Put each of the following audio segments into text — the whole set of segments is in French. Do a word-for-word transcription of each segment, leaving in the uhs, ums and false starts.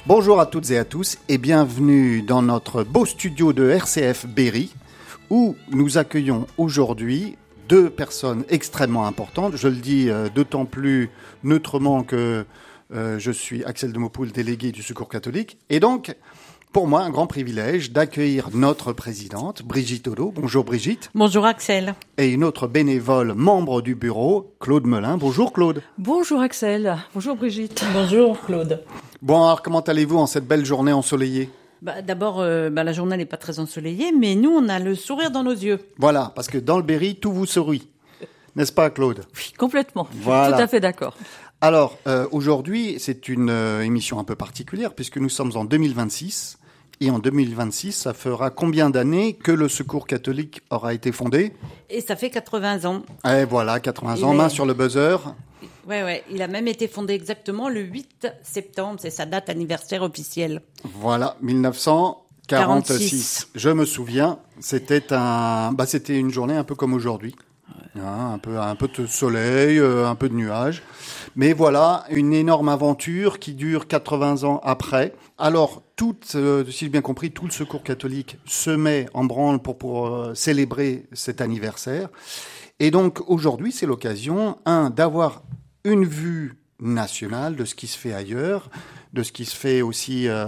Bonjour à toutes et à tous et bienvenue dans notre beau studio de R C F Berry où nous accueillons aujourd'hui deux personnes extrêmement importantes. Je le dis euh, d'autant plus neutrement que euh, je suis Axel Demopoul, délégué du Secours catholique. Et donc, pour moi, un grand privilège d'accueillir notre présidente, Brigitte Odo. Bonjour Brigitte. Bonjour Axel. Et une autre bénévole, membre du bureau, Claude Melin. Bonjour Claude. Bonjour Axel. Bonjour Brigitte. Bonjour Claude. Bon, alors comment allez-vous en cette belle journée ensoleillée ? Bah, d'abord, euh, bah, la journée n'est pas très ensoleillée, mais nous, on a le sourire dans nos yeux. Voilà, parce que dans le Berry, tout vous sourit. N'est-ce pas, Claude ? Oui, complètement. Voilà. Tout à fait d'accord. Alors, euh, aujourd'hui, c'est une euh, émission un peu particulière, puisque nous sommes en deux mille vingt-six. Et en deux mille vingt-six, ça fera combien d'années que le Secours catholique aura été fondé ? Et ça fait quatre-vingts ans. Et voilà, quatre-vingts Il ans, est... main sur le buzzer. Ouais, ouais, il a même été fondé exactement le huit septembre, c'est sa date anniversaire officielle. Voilà, mille neuf cent quarante-six. quarante-six. Je me souviens, c'était un, bah c'était une journée un peu comme aujourd'hui, ouais. hein, un peu, un peu de soleil, euh, un peu de nuages, mais voilà, une énorme aventure qui dure quatre-vingts ans après. Alors, tout, euh, si j'ai bien compris, tout le Secours catholique se met en branle pour pour euh, célébrer cet anniversaire. Et donc aujourd'hui, c'est l'occasion, un, d'avoir une vue nationale de ce qui se fait ailleurs, de ce qui se fait aussi euh,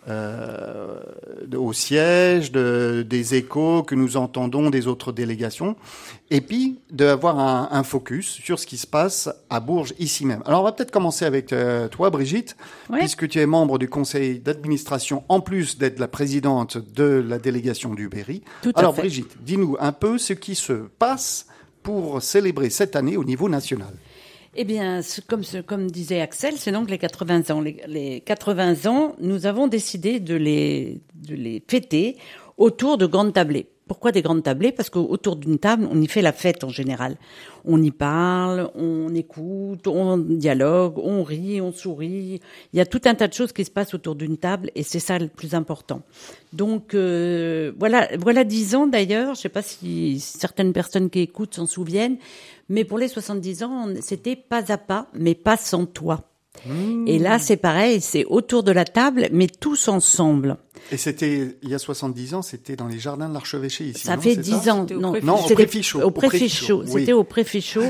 euh, au siège, de, des échos que nous entendons des autres délégations, et puis d'avoir un, un focus sur ce qui se passe à Bourges, ici même. Alors on va peut-être commencer avec euh, toi, Brigitte, oui. puisque tu es membre du conseil d'administration, en plus d'être la présidente de la délégation du Berry. Tout à Alors fait. Brigitte, dis-nous un peu ce qui se passe pour célébrer cette année au niveau national. Eh bien, comme, comme disait Axel, c'est donc les quatre-vingts ans. Les, les quatre-vingts ans, nous avons décidé de les, de les fêter autour de grandes tablées. Pourquoi des grandes tablées ? Parce qu'autour d'une table, on y fait la fête en général. On y parle, on écoute, on dialogue, on rit, on sourit. Il y a tout un tas de choses qui se passent autour d'une table et c'est ça le plus important. Donc euh, voilà, voilà dix ans d'ailleurs. Je ne sais pas si certaines personnes qui écoutent s'en souviennent, mais pour les soixante-dix ans, c'était pas à pas, mais pas sans toi. Mmh. Et là, c'est pareil, c'est autour de la table, mais tous ensemble. Et c'était, il y a soixante-dix ans, c'était dans les jardins de l'Archevêché ici, Ça non, fait c'est dix ça ans. Non, non, au Préfichot. Au Préfichot, c'était oui. au Préfichot.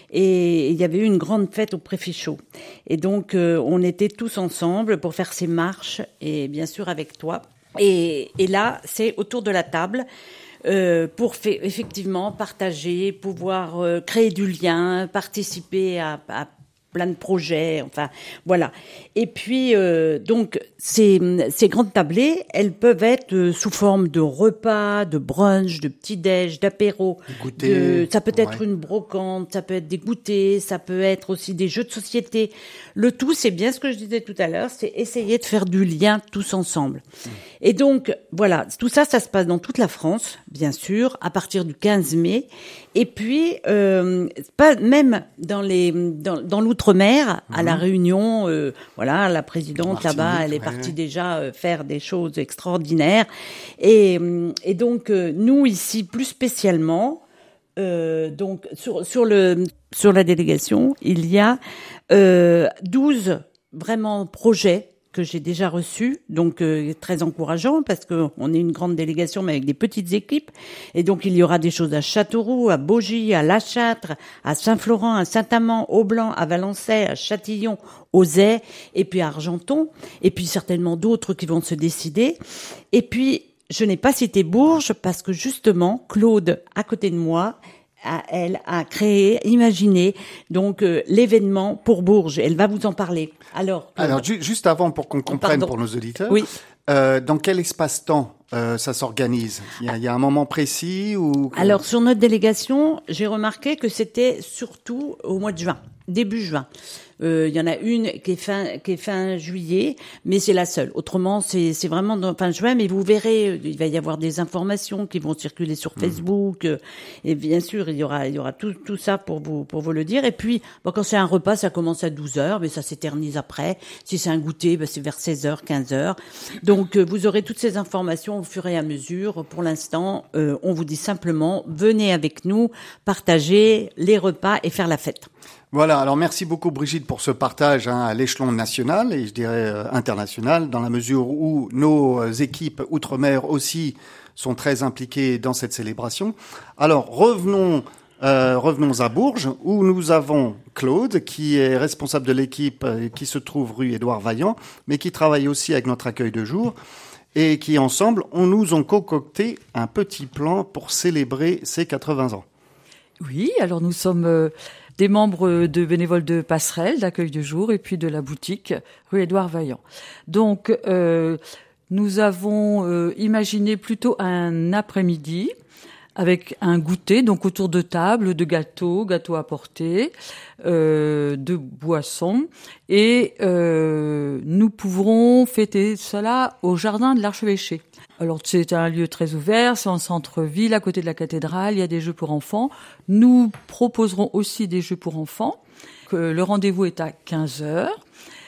Et il y avait eu une grande fête au Préfichot. Et donc, euh, on était tous ensemble pour faire ces marches, et bien sûr avec toi. Et, et là, c'est autour de la table. Euh, pour fait, effectivement partager, pouvoir euh, créer du lien, participer à, à plein de projets, enfin voilà. Et puis euh, donc ces, ces grandes tablées, elles peuvent être euh, sous forme de repas, de brunch, de petit-déj, d'apéro. De, ça peut être ouais. une brocante, ça peut être des goûters, ça peut être aussi des jeux de société. Le tout, c'est bien ce que je disais tout à l'heure, c'est essayer de faire du lien tous ensemble. Mmh. Et donc voilà, tout ça, ça se passe dans toute la France, bien sûr, à partir du quinze mai. Et puis euh, pas même dans les dans, dans l'outre-mer, mmh. à la Réunion, euh, voilà, la présidente Martinique, là-bas, elle est ouais, partie ouais. déjà euh, faire des choses extraordinaires. Et, et donc euh, nous ici, plus spécialement, euh, donc sur sur le sur la délégation, il y a euh, douze vraiment projets que j'ai déjà reçu, donc euh, très encourageant parce que on est une grande délégation mais avec des petites équipes et donc il y aura des choses à Châteauroux, à Baugy, à La Châtre, à Saint-Florent, à Saint-Amand, au Blanc, à Valençay, à Châtillon, aux Airs et puis à Argenton et puis certainement d'autres qui vont se décider. Et puis je n'ai pas cité Bourges parce que justement Claude à côté de moi à elle a créé, imaginé donc euh, l'événement pour Bourges. Elle va vous en parler. Alors, Alors ju- juste avant pour qu'on comprenne Pardon. pour nos auditeurs, oui. euh, dans quel espace-temps euh, ça s'organise ? Il y, a, il y a un moment précis ou Alors sur notre délégation, j'ai remarqué que c'était surtout au mois de juin, début juin. Euh, il y en a une qui est fin, qui est fin juillet, mais c'est la seule. Autrement, c'est, c'est vraiment dans fin juin, mais vous verrez, il va y avoir des informations qui vont circuler sur Facebook, mmh. et bien sûr, il y aura, il y aura tout, tout ça pour vous, pour vous le dire. Et puis, bon, quand c'est un repas, ça commence à douze heures, mais ça s'éternise après. Si c'est un goûter, ben, c'est vers seize heures, quinze heures. Donc, euh, vous aurez toutes ces informations au fur et à mesure. Pour l'instant, euh, on vous dit simplement, venez avec nous, partager les repas et faire la fête. Voilà, alors merci beaucoup Brigitte pour ce partage hein, à l'échelon national et je dirais euh, international, dans la mesure où nos euh, équipes outre-mer aussi sont très impliquées dans cette célébration. Alors revenons, euh, revenons à Bourges, où nous avons Claude, qui est responsable de l'équipe euh, qui se trouve rue Édouard Vaillant, mais qui travaille aussi avec notre accueil de jour, et qui ensemble, on nous ont concocté un petit plan pour célébrer ces quatre-vingts ans. Oui, alors nous sommes euh, des membres de bénévoles de Passerelle, d'accueil de jour, et puis de la boutique rue Édouard Vaillant. Donc, euh, nous avons euh, imaginé plutôt un après-midi avec un goûter, donc autour de table, de gâteaux, gâteaux à porter, euh, de boissons, et euh, nous pourrons fêter cela au jardin de l'Archevêché. Alors c'est un lieu très ouvert, c'est en centre-ville, à côté de la cathédrale, il y a des jeux pour enfants. Nous proposerons aussi des jeux pour enfants. Le rendez-vous est à quinze heures.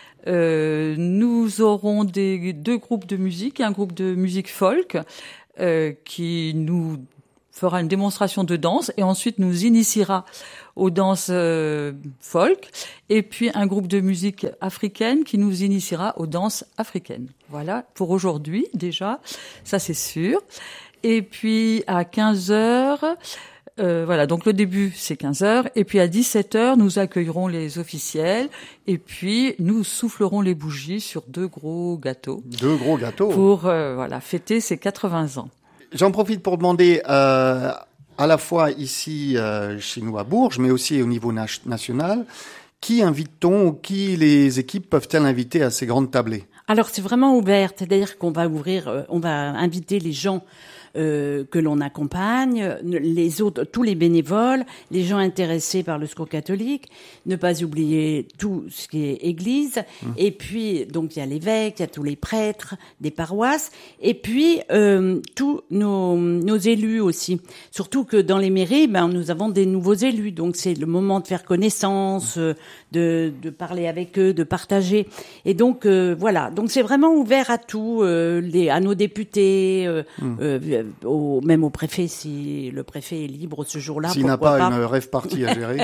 Euh, nous aurons des, deux groupes de musique, un groupe de musique folk euh, qui nous fera une démonstration de danse et ensuite nous initiera aux danses euh, folk, et puis un groupe de musique africaine qui nous initiera aux danses africaines. Voilà pour aujourd'hui déjà, ça c'est sûr. Et puis à quinze heures, euh, voilà, donc le début c'est quinze heures, et puis à dix-sept heures nous accueillerons les officiels, et puis nous soufflerons les bougies sur deux gros gâteaux. Deux gros gâteaux. Pour euh, voilà fêter ces quatre-vingts ans. J'en profite pour demander euh, à la fois ici euh, chez nous à Bourges, mais aussi au niveau na- national, qui invite-t-on ou qui les équipes peuvent-elles inviter à ces grandes tablées ? Alors c'est vraiment ouvert, c'est-à-dire qu'on va ouvrir, euh, on va inviter les gens euh, que l'on accompagne, les autres, tous les bénévoles, les gens intéressés par le Secours catholique, ne pas oublier tout ce qui est église, mmh. et puis donc il y a l'évêque, il y a tous les prêtres des paroisses, et puis euh, tous nos, nos élus aussi. Surtout que dans les mairies, ben nous avons des nouveaux élus, donc c'est le moment de faire connaissance, euh, de, de parler avec eux, de partager, et donc euh, voilà. Donc c'est vraiment ouvert à tout, euh, les, à nos députés, euh, mmh. euh, au, même au préfet, si le préfet est libre ce jour-là. S'il n'a pas, pas une rêve partie à gérer.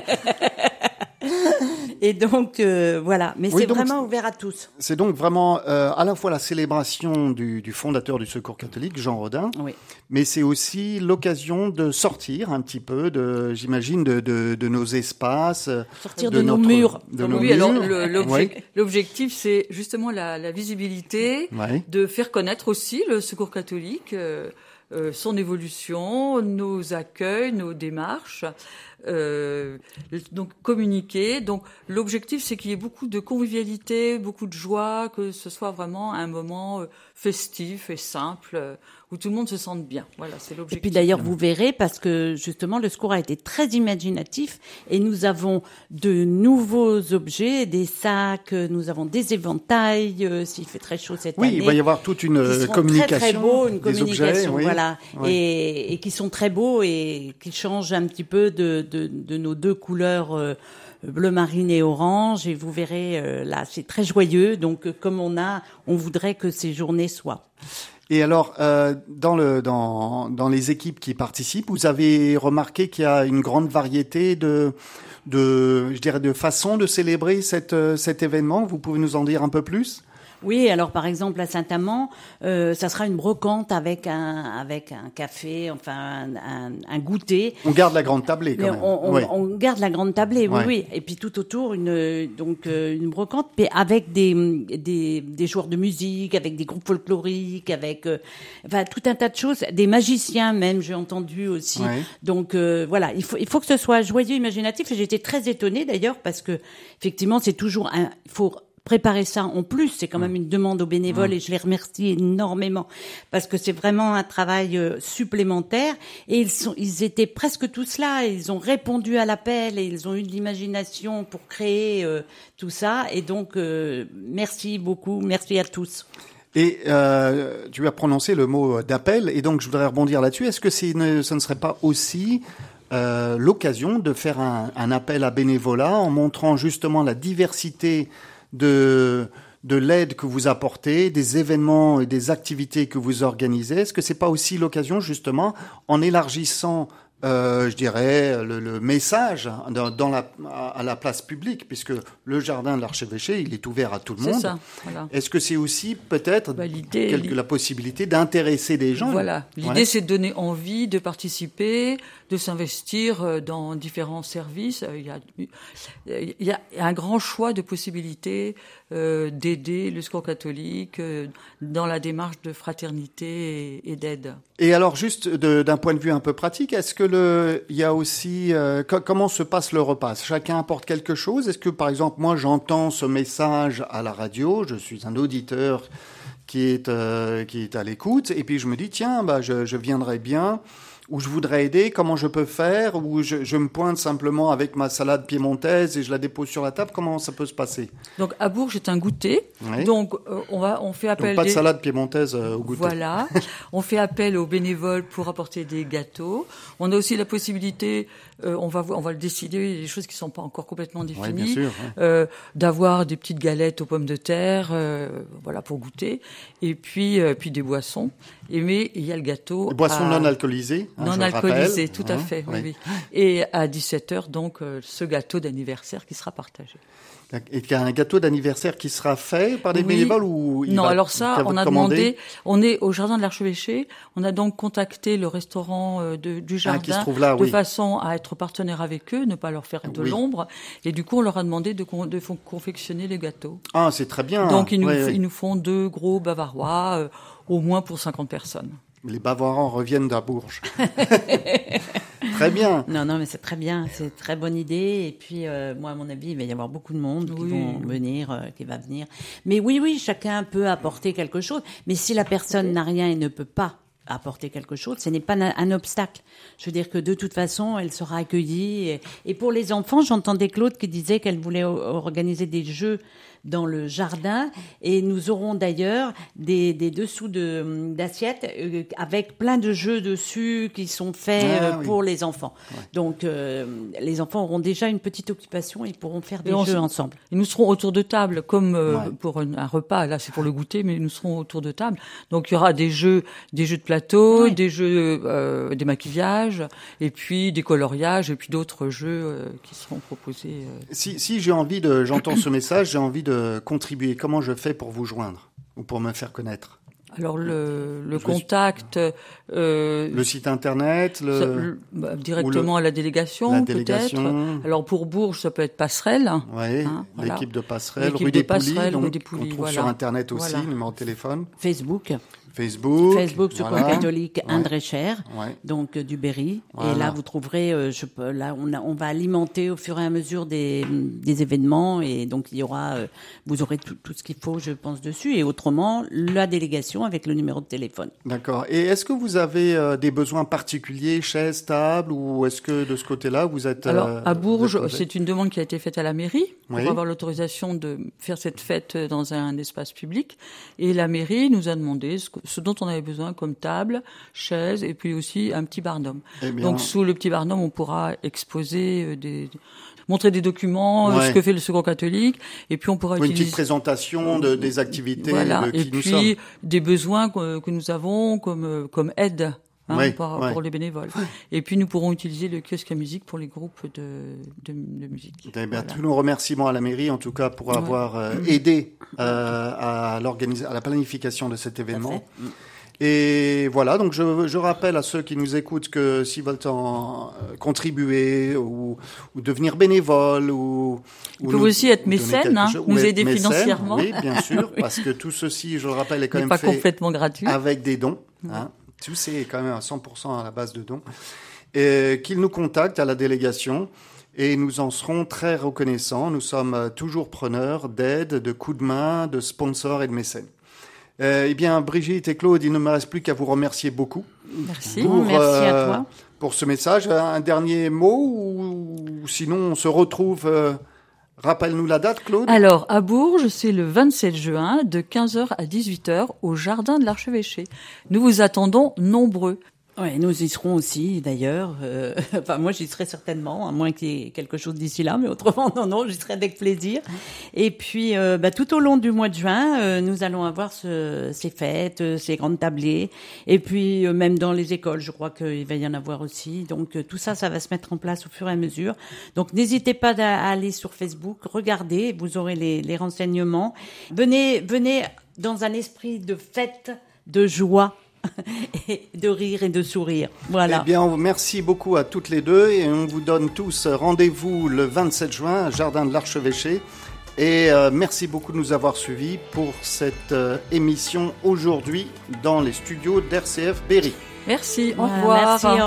Et donc euh, voilà, mais oui, c'est donc, vraiment ouvert à tous. C'est donc vraiment euh, à la fois la célébration du, du fondateur du Secours catholique, Jean Rodin, oui. mais c'est aussi l'occasion de sortir un petit peu, de, j'imagine, de, de, de nos espaces, sortir de, de nos notre, murs. De nos oui, murs. Alors le, l'objectif, oui. l'objectif, c'est justement la, la visibilité, oui. de faire connaître aussi le Secours catholique. Euh, Euh, son évolution, nos accueils, nos démarches, euh, donc communiquer. Donc l'objectif, c'est qu'il y ait beaucoup de convivialité, beaucoup de joie, que ce soit vraiment un moment festif et simple, où tout le monde se sente bien. Voilà, c'est l'objectif. Et puis d'ailleurs, vous verrez, parce que justement, le Secours a été très imaginatif, et nous avons de nouveaux objets, des sacs, nous avons des éventails, euh, s'il fait très chaud cette oui, année. Oui, il va y avoir toute une communication. Très, très beau, une communication, objets, oui. voilà. Oui. Et, et qui sont très beaux et qui changent un petit peu de, de, de nos deux couleurs, euh, bleu marine et orange. Et vous verrez, euh, là, c'est très joyeux. Donc, euh, comme on a, on voudrait que ces journées soient. Et alors, euh, dans, le, dans, dans les équipes qui participent, vous avez remarqué qu'il y a une grande variété de, de, je dirais, de façons de célébrer cette, cet événement. Vous pouvez nous en dire un peu plus ? Oui, alors par exemple à Saint-Amand, euh, ça sera une brocante avec un avec un café, enfin un, un, un goûter. On garde la grande tablée quand mais même. On, on, oui. on garde la grande tablée, oui, ouais. oui. Et puis tout autour une donc euh, une brocante, mais avec des des des joueurs de musique, avec des groupes folkloriques, avec euh, enfin tout un tas de choses, des magiciens même, j'ai entendu aussi. Ouais. Donc euh, voilà, il faut il faut que ce soit joyeux, imaginatif. Et j'étais très étonnée d'ailleurs parce que effectivement c'est toujours un il faut préparer ça en plus, c'est quand même une demande aux bénévoles mmh. et je les remercie énormément parce que c'est vraiment un travail euh, supplémentaire et ils sont, ils étaient presque tous là, et ils ont répondu à l'appel et ils ont eu de l'imagination pour créer euh, tout ça et donc euh, merci beaucoup, merci à tous. Et euh, tu as prononcé le mot d'appel et donc je voudrais rebondir là-dessus. Est-ce que c'est une, ce ne serait pas aussi euh, l'occasion de faire un, un appel à bénévolat en montrant justement la diversité de, de l'aide que vous apportez, des événements et des activités que vous organisez? Est-ce que c'est pas aussi l'occasion, justement, en élargissant euh, je dirais, le, le message dans, dans la, à la place publique, puisque le jardin de l'Archevêché, il est ouvert à tout le C'est monde. ça, voilà. Est-ce que c'est aussi peut-être Bah, l'idée, quelque, l'idée- la possibilité d'intéresser des gens? Voilà. L'idée, Ouais. c'est de donner envie de participer, de s'investir euh, dans différents services. Euh, Il y a, il y a un grand choix de possibilités euh, d'aider le Secours catholique euh, dans la démarche de fraternité et, et d'aide. Et alors, juste de- d'un point de vue un peu pratique, est-ce que le, il y a aussi, euh, co- comment se passe le repas? Chacun apporte quelque chose? Est-ce que, par exemple, moi, j'entends ce message à la radio, je suis un auditeur qui est, euh, qui est à l'écoute, et puis je me dis, tiens, bah, je, je viendrai bien, ou je voudrais aider, comment je peux faire, ou je, je me pointe simplement avec ma salade piémontaise et je la dépose sur la table, comment ça peut se passer? Donc, à Bourges, c'est un goûter. Oui. Donc, euh, on va, on fait appel. Donc, pas de des- salade piémontaise euh, au goûter. Voilà. On fait appel aux bénévoles pour apporter des gâteaux. On a aussi la possibilité, euh, on va voir- on va le décider, il y a des choses qui sont pas encore complètement Oui, définies, bien sûr. ouais. euh, d'avoir des petites galettes aux pommes de terre, euh, voilà, pour goûter, et puis euh, puis des boissons. Et mais il y a le gâteau. Des boissons à- non alcoolisées. hein, non je le alcoolisées, rappelle. tout à Hein, fait. Oui, oui. oui. Et à dix-sept heures, donc, euh, ce gâteau d'anniversaire qui sera partagé. Et qu'il y a un gâteau d'anniversaire qui sera fait par des Oui. bénévoles ou il Non, va alors ça, être on a commandé demandé, on est au jardin de l'Archevêché, on a donc contacté le restaurant euh, de- du Ah, jardin qui se trouve là, de oui. façon à être partenaire avec eux, ne pas leur faire de Oui. l'ombre. Et du coup, on leur a demandé de, con- de fon- confectionner les gâteaux. Ah, c'est très bien. Donc, ils nous, Oui, f- oui. ils nous font deux gros bavarois, euh, au moins pour cinquante personnes. Les Bavarois reviennent d'à Bourges. Très bien. Non, non, mais c'est très bien, c'est une très bonne idée. Et puis, euh, moi, à mon avis, il va y avoir beaucoup de monde qui Oui. vont venir, euh, qui va venir. Mais oui, oui, chacun peut apporter quelque chose. Mais si la personne n'a rien et ne peut pas apporter quelque chose, ce n'est pas un, un obstacle. Je veux dire que de toute façon, elle sera accueillie. Et, et pour les enfants, j'entendais Claude qui disait qu'elle voulait o- organiser des jeux dans le jardin, et nous aurons d'ailleurs des, des dessous de, d'assiettes euh, avec plein de jeux dessus qui sont faits Ah, euh, oui. pour les enfants. Donc euh, les enfants auront déjà une petite occupation et ils pourront faire des Et on jeux s- ensemble. Et nous serons autour de table, comme euh, Ouais. pour un, un repas. Là, c'est pour le goûter, mais nous serons autour de table. Donc, il y aura des jeux, des jeux de plateau, Ouais. des jeux, euh, des maquillages, et puis des coloriages, et puis d'autres jeux euh, qui seront proposés. euh. Si, si j'ai envie de, j'entends ce message, j'ai envie de contribuer. Comment je fais pour vous joindre ou pour me faire connaître? Alors, le, le Je me suis- contact, euh, Le site internet, le, ça- le- bah, directement à la délégation, la peut-être. délégation. Alors, pour Bourges, ça peut être Passerelle. Ouais, Hein, voilà. l'équipe de Passerelle, L'équipe rue de des Poulies, Passerelle, donc, rue des qu'on Poulies, trouve voilà. sur internet aussi, Voilà. numéro de téléphone, Facebook, Facebook, Facebook, Secours voilà. catholique Ouais. André Cher, Ouais. donc euh, du Berry. Voilà. Et là, vous trouverez, euh, je peux, là, on, a, on va alimenter au fur et à mesure des, des événements, et donc il y aura, euh, vous aurez tout, tout ce qu'il faut, je pense, dessus. Et autrement, la délégation avec le numéro de téléphone. D'accord. Et est-ce que vous avez euh, des besoins particuliers, chaises, tables, ou est-ce que de ce côté-là, vous êtes... Alors, euh, à vous Bourges, êtes posé c'est une demande qui a été faite à la mairie pour Oui. avoir l'autorisation de faire cette fête dans un espace public. Et la mairie nous a demandé ce, que- ce dont on avait besoin comme table, chaise, et puis aussi un petit barnum. Eh bien, Donc, sous le petit barnum, on pourra exposer euh, des... montrer des documents, euh, Ouais. ce que fait le Secours catholique, et puis on pourra une utiliser... petite présentation de, des activités Voilà, de qui et nous puis sommes. des besoins que, que nous avons comme, euh, comme aide hein, Oui, pour, ouais. pour les bénévoles. Et puis nous pourrons utiliser le kiosque à musique pour les groupes de, de, de musique. Eh bien, Voilà. tous nos remerciements à la mairie, en tout cas, pour Ouais. avoir euh, aidé euh, à, l'organisa- à la planification de cet événement. fait. Et voilà, donc je, je rappelle à ceux qui nous écoutent que s'ils veulent en euh, contribuer ou, ou devenir bénévoles ou, Ils ou peuvent nous- aussi être nous donner mécènes, quelque hein, chose, nous ou être aider mécènes, financièrement. Oui, bien sûr, parce que tout ceci, je le rappelle, est quand n'est même pas fait complètement gratuit. avec des dons. Hein. Tout c'est quand même à cent pour cent à la base de dons. Et qu'ils nous contactent à la délégation et nous en serons très reconnaissants. Nous sommes euh, toujours preneurs d'aide, de coups de main, de sponsors et de mécènes. Euh, eh bien, Brigitte et Claude, il ne me reste plus qu'à vous remercier beaucoup Merci. Bon, merci à euh, toi. pour ce message. Un dernier mot ou, ou sinon on se retrouve... euh, rappelle-nous la date, Claude. Alors, à Bourges, c'est le vingt-sept juin, de quinze heures à dix-huit heures, au Jardin de l'Archevêché. Nous vous attendons nombreux. Ouais, nous y serons aussi, d'ailleurs. Euh, enfin, moi, j'y serai certainement, à moins qu'il y ait quelque chose d'ici là, mais autrement, non, non, j'y serai avec plaisir. Et puis, euh, bah, tout au long du mois de juin, euh, nous allons avoir ce, ces fêtes, euh, ces grandes tablées. Et puis, euh, même dans les écoles, je crois qu'il va y en avoir aussi. Donc, euh, tout ça, ça va se mettre en place au fur et à mesure. Donc, n'hésitez pas à aller sur Facebook, regardez, vous aurez les, les renseignements. Venez, venez dans un esprit de fête, de joie, et de rire et de sourire. Voilà. Eh bien, merci beaucoup à toutes les deux et on vous donne tous rendez-vous le vingt-sept juin, Jardin de l'Archevêché. Et euh, merci beaucoup de nous avoir suivis pour cette euh, émission aujourd'hui dans les studios d'R C F Berry. Merci, au Voilà, revoir. merci,